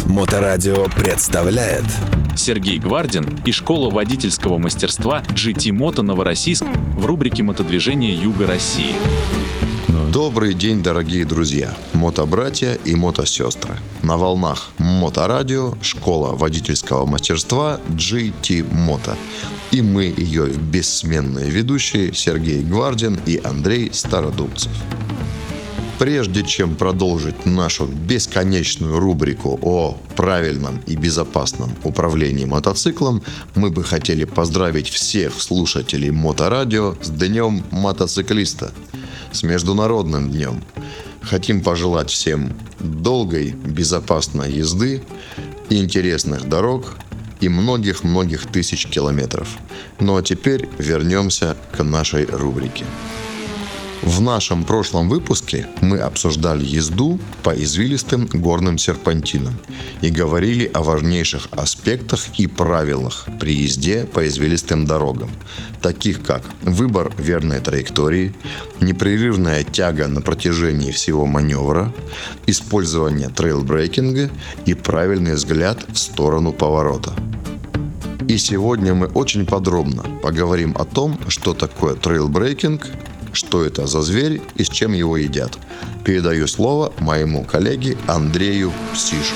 Моторадио представляет Сергей Гвардин и школа водительского мастерства GT Moto Новороссийск в рубрике «Мотодвижение Юга России». Добрый день, дорогие друзья, мотобратья и мотосестры. На волнах Моторадио школа водительского мастерства GT Moto. И мы ее бессменные ведущие Сергей Гвардин и Андрей Стародубцев. Прежде чем продолжить нашу бесконечную рубрику о правильном и безопасном управлении мотоциклом, мы бы хотели поздравить всех слушателей Моторадио с Днем мотоциклиста, с Международным днем. Хотим пожелать всем долгой, безопасной езды, интересных дорог и многих-многих тысяч километров. Ну а теперь вернемся к нашей рубрике. В нашем прошлом выпуске мы обсуждали езду по извилистым горным серпантинам и говорили о важнейших аспектах и правилах при езде по извилистым дорогам, таких как выбор верной траектории, непрерывная тяга на протяжении всего маневра, использование трейлбрейкинга и правильный взгляд в сторону поворота. И сегодня мы очень подробно поговорим о том, что такое трейлбрейкинг, что это за зверь и с чем его едят. Передаю слово моему коллеге Андрею Псишу.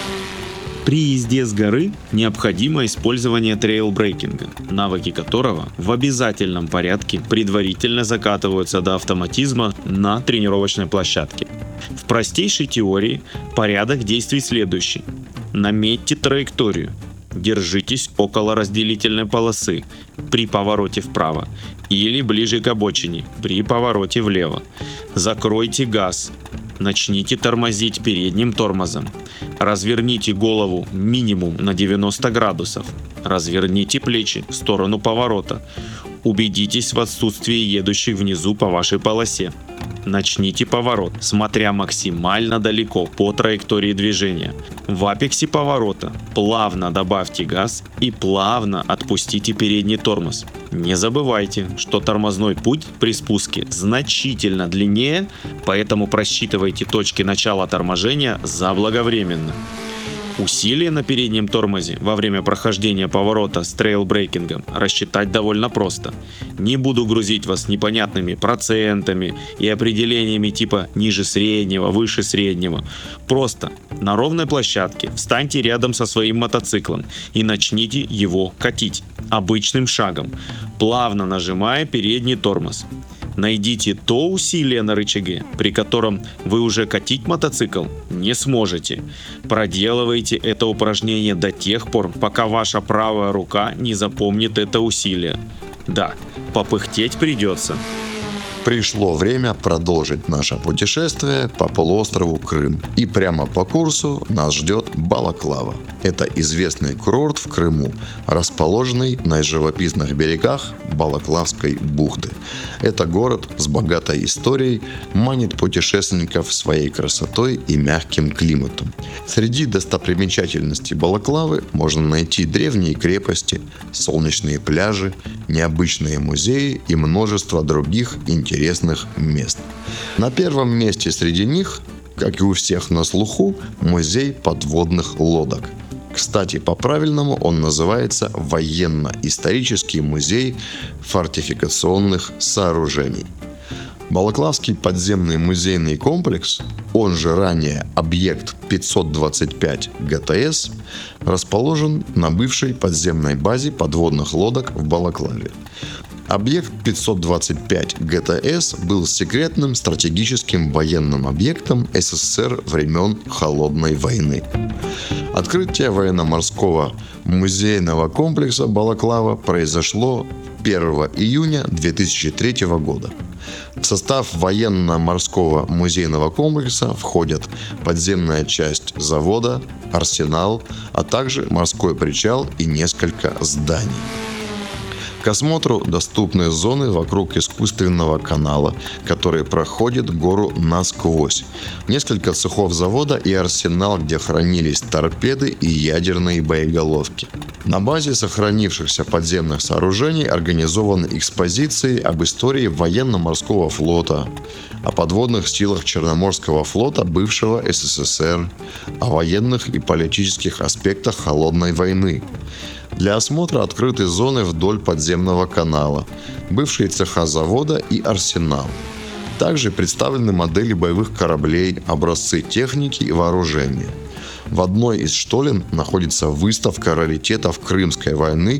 При езде с горы необходимо использование трейлбрейкинга, навыки которого в обязательном порядке предварительно закатываются до автоматизма на тренировочной площадке. В простейшей теории порядок действий следующий. Наметьте траекторию. Держитесь около разделительной полосы при повороте вправо или ближе к обочине при повороте влево. Закройте газ. Начните тормозить передним тормозом. Разверните голову минимум на 90 градусов. Разверните плечи в сторону поворота. Убедитесь в отсутствии едущих внизу по вашей полосе. Начните поворот, смотря максимально далеко по траектории движения. В апексе поворота плавно добавьте газ и плавно отпустите передний тормоз. Не забывайте, что тормозной путь при спуске значительно длиннее, поэтому просчитывайте точки начала торможения заблаговременно. Усилие на переднем тормозе во время прохождения поворота с трейлбрейкингом рассчитать довольно просто. Не буду грузить вас непонятными процентами и определениями типа ниже среднего, выше среднего. Просто на ровной площадке встаньте рядом со своим мотоциклом и начните его катить обычным шагом, плавно нажимая передний тормоз. Найдите то усилие на рычаге, при котором вы уже катить мотоцикл не сможете. Проделывайте это упражнение до тех пор, пока ваша правая рука не запомнит это усилие. Да, попыхтеть придется. Пришло время продолжить наше путешествие по полуострову Крым. И прямо по курсу нас ждет Балаклава. Это известный курорт в Крыму, расположенный на живописных берегах Балаклавской бухты. Это город с богатой историей, манит путешественников своей красотой и мягким климатом. Среди достопримечательностей Балаклавы можно найти древние крепости, солнечные пляжи, необычные музеи и множество других интересных мест. На первом месте среди них, как и у всех на слуху, музей подводных лодок. Кстати, по-правильному он называется Военно-исторический музей фортификационных сооружений. Балаклавский подземный музейный комплекс, он же ранее объект 525 ГТС, расположен на бывшей подземной базе подводных лодок в Балаклаве. Объект 525 ГТС был секретным стратегическим военным объектом СССР времен Холодной войны. Открытие военно-морского музейного комплекса Балаклава произошло 1 июня 2003 года. В состав военно-морского музейного комплекса входят подземная часть завода, арсенал, а также морской причал и несколько зданий. К осмотру доступны зоны вокруг искусственного канала, который проходит гору насквозь, несколько цехов завода и арсенал, где хранились торпеды и ядерные боеголовки. На базе сохранившихся подземных сооружений организованы экспозиции об истории военно-морского флота, о подводных силах Черноморского флота бывшего СССР, о военных и политических аспектах холодной войны. Для осмотра открыты зоны вдоль подземного канала, бывшие цеха завода и арсенал. Также представлены модели боевых кораблей, образцы техники и вооружения. В одной из штолен находится выставка раритетов Крымской войны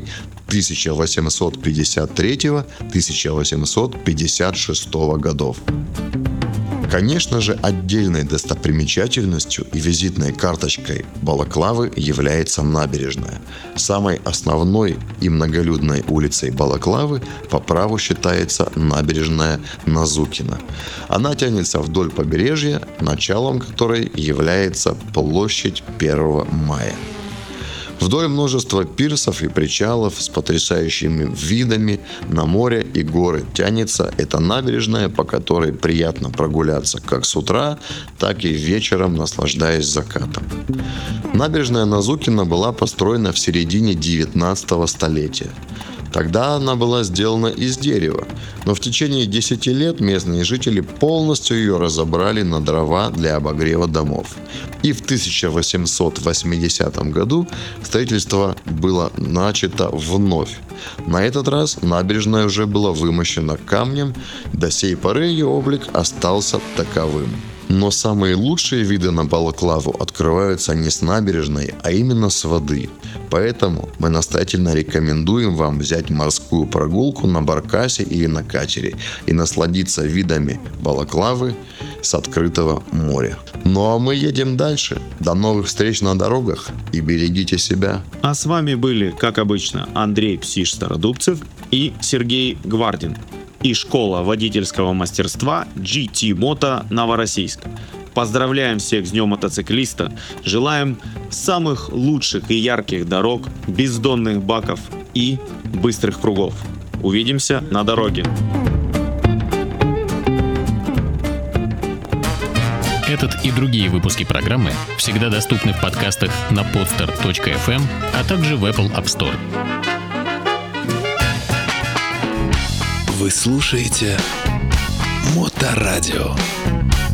1853-1856 годов. Конечно же, отдельной достопримечательностью и визитной карточкой Балаклавы является набережная. Самой основной и многолюдной улицей Балаклавы по праву считается набережная Назукина. Она тянется вдоль побережья, началом которой является площадь 1 мая. Вдоль множества пирсов и причалов с потрясающими видами на море и горы тянется эта набережная, по которой приятно прогуляться как с утра, так и вечером, наслаждаясь закатом. Набережная Назукина была построена в середине 19 столетия. Тогда она была сделана из дерева, но в течение 10 лет местные жители полностью ее разобрали на дрова для обогрева домов. И в 1880 году строительство было начато вновь. На этот раз набережная уже была вымощена камнем, до сей поры ее облик остался таковым. Но самые лучшие виды на Балаклаву открываются не с набережной, а именно с воды. Поэтому мы настоятельно рекомендуем вам взять морскую прогулку на баркасе или на катере и насладиться видами Балаклавы с открытого моря. Ну а мы едем дальше. До новых встреч на дорогах и берегите себя. А с вами были, как обычно, Андрей Псиш-Стародубцев и Сергей Гвардин и школа водительского мастерства GT Moto Новороссийск. Поздравляем всех с Днем мотоциклиста, желаем самых лучших и ярких дорог, бездонных баков и быстрых кругов. Увидимся на дороге. Этот и другие выпуски программы всегда доступны в подкастах на podster.fm, а также в Apple App Store. Вы слушаете Моторадио.